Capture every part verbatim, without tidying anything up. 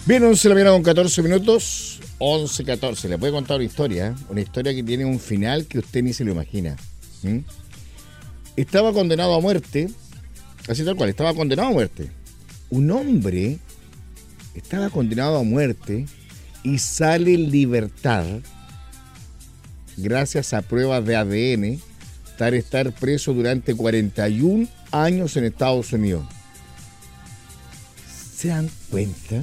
Bien, once de la mañana con catorce minutos, once catorce. Les voy a contar una historia, ¿eh? Una historia que tiene un final que usted ni se lo imagina. ¿Mm? Estaba condenado a muerte, así tal cual, estaba condenado a muerte. Un hombre estaba condenado a muerte y sale en libertad gracias a pruebas de A D N tras estar preso durante cuarenta y un años en Estados Unidos. ¿Se dan cuenta?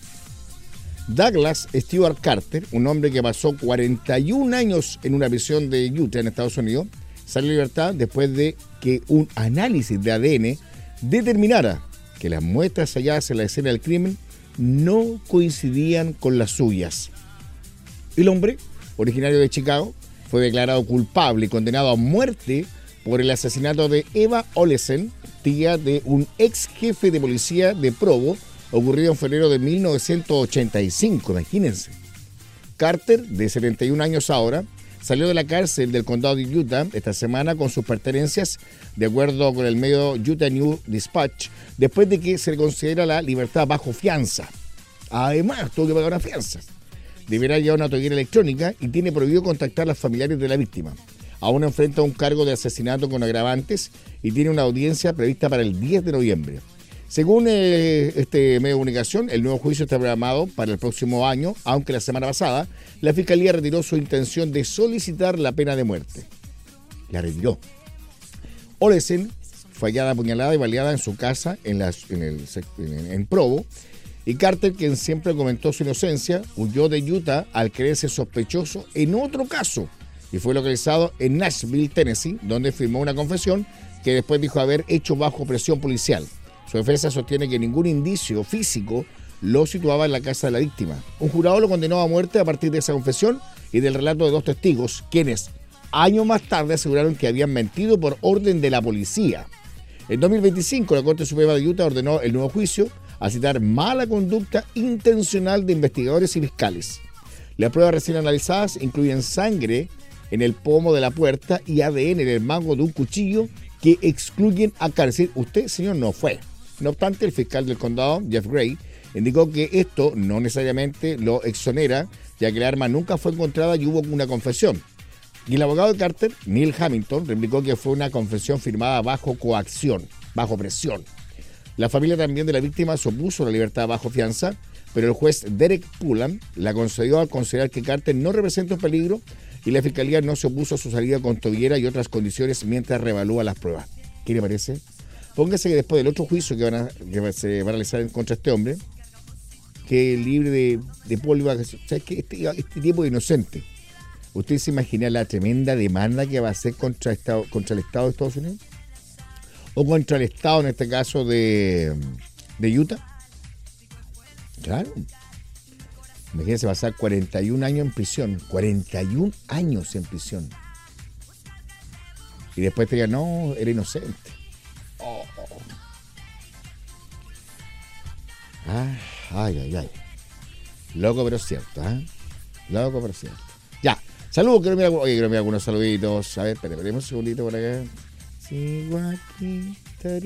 Douglas Stewart Carter, un hombre que pasó cuarenta y un años en una prisión de Utah en Estados Unidos, salió en libertad después de que un análisis de A D N determinara que las muestras halladas en la escena del crimen no coincidían con las suyas. El hombre, originario de Chicago, fue declarado culpable y condenado a muerte por el asesinato de Eva Olesen, tía de un ex jefe de policía de Provo, ocurrido en febrero de mil novecientos ochenta y cinco, imagínense. Carter, de setenta y un años ahora, salió de la cárcel del condado de Utah esta semana con sus pertenencias, de acuerdo con el medio Utah News Dispatch, después de que se le considera la libertad bajo fianza. Además, tuvo que pagar una fianza. Deberá llevar una toallera electrónica y tiene prohibido contactar a los familiares de la víctima. Aún enfrenta un cargo de asesinato con agravantes y tiene una audiencia prevista para el diez de noviembre. Según eh, este medio de comunicación, el nuevo juicio está programado para el próximo año, aunque la semana pasada la Fiscalía retiró su intención de solicitar la pena de muerte. La retiró. Olesen fue hallada apuñalada y baleada en su casa en, las, en, el, en, en Provo, y Carter, quien siempre comentó su inocencia, huyó de Utah al creerse sospechoso en otro caso y fue localizado en Nashville, Tennessee, donde firmó una confesión que después dijo haber hecho bajo presión policial. Su defensa sostiene que ningún indicio físico lo situaba en la casa de la víctima. Un jurado lo condenó a muerte a partir de esa confesión y del relato de dos testigos, quienes años más tarde aseguraron que habían mentido por orden de la policía. En dos mil veinticinco, la Corte Suprema de Utah ordenó el nuevo juicio al citar mala conducta intencional de investigadores y fiscales. Las pruebas recién analizadas incluyen sangre en el pomo de la puerta y A D N en el mango de un cuchillo que excluyen a Carter. Usted, señor, no fue. No obstante, el fiscal del condado, Jeff Gray, indicó que esto no necesariamente lo exonera, ya que el arma nunca fue encontrada y hubo una confesión. Y el abogado de Carter, Neil Hamilton, replicó que fue una confesión firmada bajo coacción, bajo presión. La familia también de la víctima se opuso a la libertad bajo fianza, pero el juez Derek Pullan la concedió al considerar que Carter no representa un peligro y la fiscalía no se opuso a su salida con tobillera y otras condiciones mientras reevalúa las pruebas. ¿Qué le parece? Póngase que después del otro juicio que, van a, que se va a realizar en contra de este hombre, que libre de, de polvo, o sea, que este, este tipo es inocente. ¿Usted se imagina la tremenda demanda que va a hacer contra, Estado, contra el Estado de Estados Unidos? ¿O contra el Estado, en este caso, de, de Utah? Claro. Imagínense pasar cuarenta y un años en prisión. cuarenta y un años en prisión. Y después te digan, no, era inocente. Oh, oh. Ah, ay, ay, ay. Loco, pero cierto, ¿eh? Loco, pero cierto. Ya. Saludos, quiero mirar, oye, quiero mirar algunos saluditos. A ver, espérate, esperemos un segundito por acá. Sigo aquí.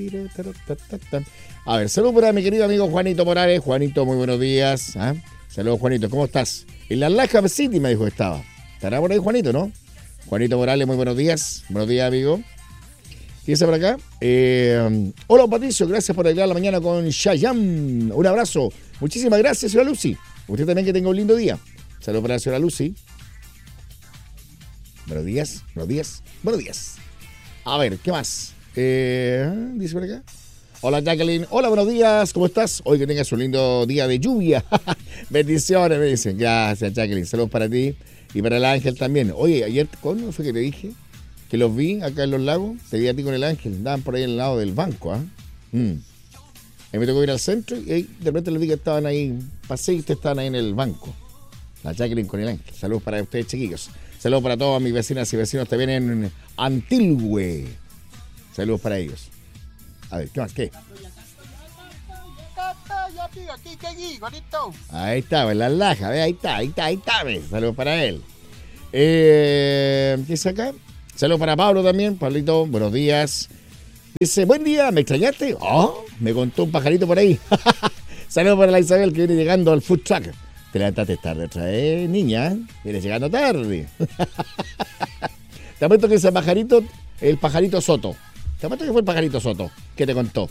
A ver, saludos para mi querido amigo Juanito Morales. Juanito, muy buenos días. ¿eh? Saludos, Juanito, ¿cómo estás? En la Laja City me dijo que estaba. ¿Estará por ahí, Juanito, no? Juanito Morales, muy buenos días. Buenos días, amigo. ¿Qué dice por acá? Eh, hola, Patricio, gracias por arreglar la mañana con Shayam. Un abrazo. Muchísimas gracias, señora Lucy. Usted también que tenga un lindo día. Saludos para la señora Lucy. Buenos días, buenos días, buenos días. A ver, ¿qué más? Eh, dice por acá. Hola, Jacqueline. Hola, buenos días. ¿Cómo estás? Hoy que tengas un lindo día de lluvia. Bendiciones, me dicen. Gracias, Jacqueline. Saludos para ti y para el Ángel también. Oye, ayer, ¿cuándo fue que te dije? Que los vi acá en los lagos. Te vi a ti con el Ángel. Andaban por ahí al lado del banco, ¿ah? ¿eh? Mm. Y me tocó ir al centro y ahí, de repente les vi que estaban ahí. Pasé y ustedes estaban ahí en el banco. La Jacqueline con el Ángel. Saludos para ustedes, chiquillos. Saludos para todas mis vecinas y vecinos también en Antilhue. Saludos para ellos. A ver, ¿qué más? ¿Qué? Ahí está, en la laja, ahí está, ahí está, ahí está. Saludos para él. Eh, ¿Qué es acá? Saludos para Pablo también. Pablito, buenos días. Dice, buen día, ¿me extrañaste? Oh, me contó un pajarito por ahí. Saludos para la Isabel que viene llegando al food truck. Te levantaste tarde otra vez, niña. Vienes llegando tarde. Te apuesto que ese pajarito, el pajarito Soto. Te apuesto que fue el pajarito Soto que te contó.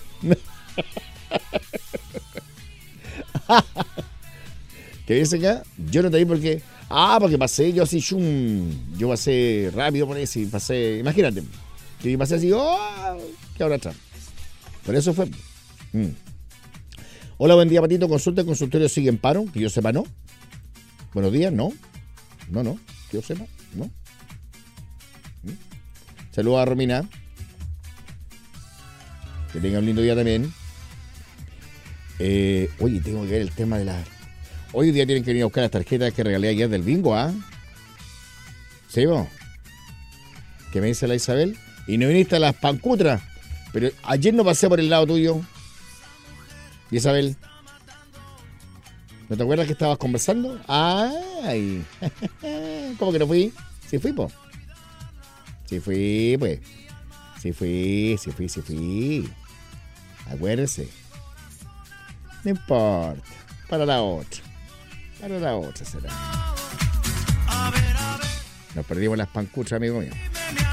¿Qué dice acá? Yo no te vi porque... Ah, porque pasé yo así, shum, yo pasé rápido por ahí, sí, pasé... Imagínate, que pasé así, ¡oh! ¿Qué habrá atrás? Por eso fue... Mm. Hola, buen día, Patito. Consulta, el consultorio sigue en paro, que yo sepa, ¿no? Buenos días, no. No, no, que yo sepa, no. ¿Mm? Saludos a Romina. Que tenga un lindo día también. Eh, oye, tengo que ver el tema de la... Hoy día tienen que venir a buscar las tarjetas que regalé ayer del bingo, ¿ah? ¿eh? ¿Sí, vos? ¿Qué me dice la Isabel? Y no viniste a las pancutras. Pero ayer no pasé por el lado tuyo. Isabel, ¿no te acuerdas que estabas conversando? ¡Ay! ¿Cómo que no fui? Sí fui, po. Sí fui, pues. Sí fui, sí fui, sí fui. Acuérdese. No importa. Para la otra. Para la otra será. Nos perdimos las pancutras, amigo mío.